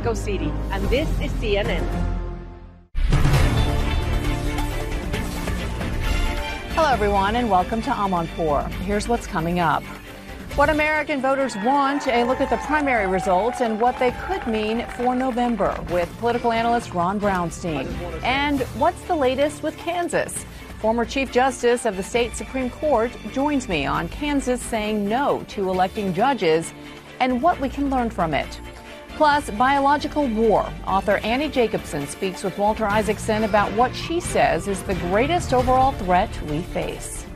Mexico City, and this is CNN. Hello, everyone, and welcome to Amanpour. Here's what's coming up. What American voters want, a look at the primary results and what they could mean for November with political analyst Ron Brownstein. And what's the latest with Kansas? Former Chief Justice of the state Supreme Court joins me on Kansas saying no to electing judges and what we can learn from it. Plus, biological war. Author Annie Jacobson speaks with Walter Isaacson about what she says is the greatest overall threat we face.